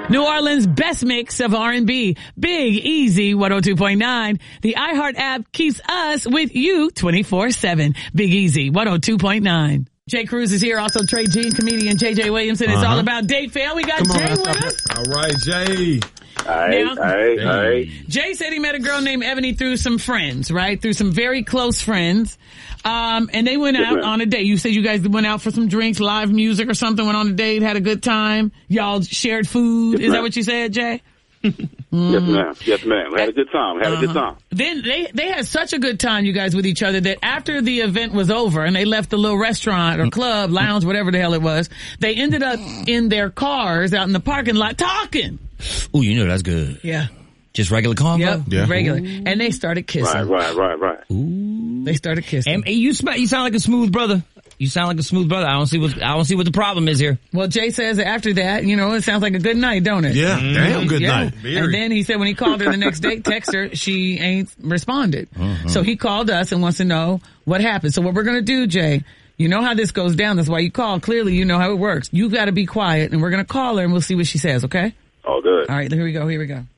New Orleans' best mix of R&B. Big Easy 102.9. The iHeart app keeps us with you 24/7. Big Easy 102.9. Jay Cruz is here. Also Trey G, comedian JJ Williamson. It's all about date fail. We got Jay with us. All right, Jay. Hey. Jay said he met a girl named Ebony through some friends, right? Through some very close friends. And they went out on a date. You said you guys went out for some drinks, live music or something, went on a date, had a good time. Y'all shared food. Is that what you said, Jay? Yes, ma'am. We had a good time. Then they had such a good time, you guys, with each other that after the event was over and they left the little restaurant or club, lounge, whatever the hell it was, they ended up in their cars out in the parking lot talking. Ooh, you know that's good. Yeah. Just regular convo? Yep, Yeah. regular. And they started kissing. Right. Ooh. They started kissing. And you sound like a smooth brother. You sound like a smooth brother. I don't see what the problem is here. Well, Jay says after that, it sounds like a good night, don't it? Yeah, damn good night. And then he said when he called her the next day, text her, she ain't responded. So he called us and wants to know what happened. So what we're going to do, Jay, you know how this goes down. That's why you called. Clearly, you know how it works. You got to be quiet, and we're going to call her, and we'll see what she says, okay? All good. All right, here we go.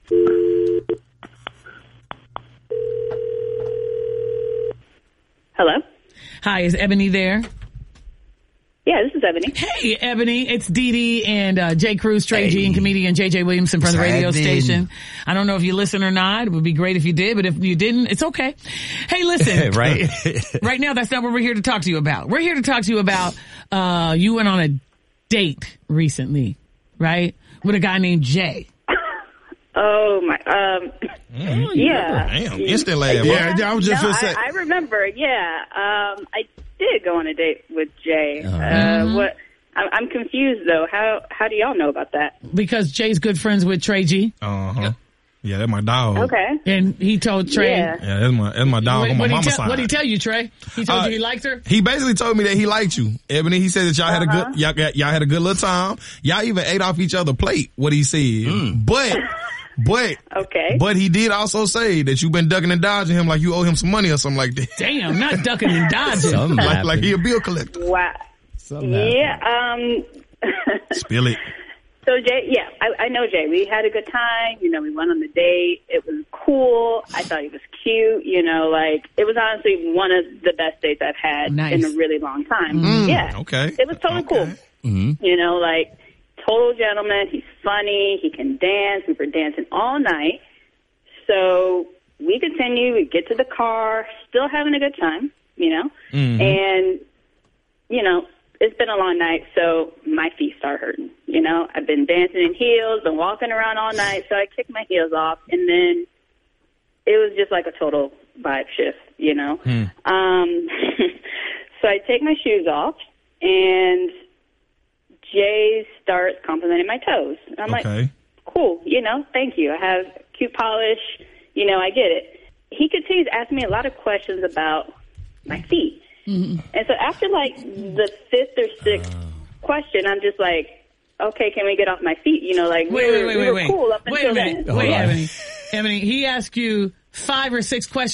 Hello? Hi, is Ebony there? Yeah, this is Ebony. Hey, Ebony, it's Dee Dee and Jay Cruz, Trey G, and comedian JJ Williamson from the radio station. I don't know if you listen or not. It would be great if you did, but if you didn't, it's okay. Hey, listen. Right. Right now, that's not what we're here to talk to you about. We're here to talk to you about you went on a date recently, right? With a guy named Jay. Oh, my, yeah. Damn, instant laugh. Yeah, I was just I remember, yeah. I did go on a date with Jay. What? I'm confused, though. How do y'all know about that? Because Jay's good friends with Trey G. Yeah, that's my dog. Okay. And he told Trey. Yeah, that's my dog on my mama's side. What did he tell you, Trey? He told you he liked her? He basically told me that he liked you, Ebony. He said that y'all had a good, y'all had a good little time. Y'all even ate off each other's plate, what he said. But he did also say that you've been ducking and dodging him like you owe him some money or something like that. Damn, not ducking and dodging. like he a bill collector. wow. Yeah, Spill it. So Jay, yeah, I know Jay. We had a good time. We went on the date. It was cool. I thought he was cute. It was honestly one of the best dates I've had in a really long time. Yeah. Okay. It was totally cool. Total gentleman. He's funny. He can dance. We were dancing all night. So we continue. We get to the car, still having a good time, and, it's been a long night, so my feet start hurting. I've been dancing in heels, been walking around all night, so I kicked my heels off, and then it was just like a total vibe shift, So I take my shoes off, and Jay starts complimenting my toes. And I'm like, cool, thank you. I have cute polish, I get it. He continues to ask me a lot of questions about my feet. And so after the fifth or sixth question, I'm just like, okay, can we get off my feet? Wait. Cool up until then. Wait, Ebony, he asked you 5 or 6 questions.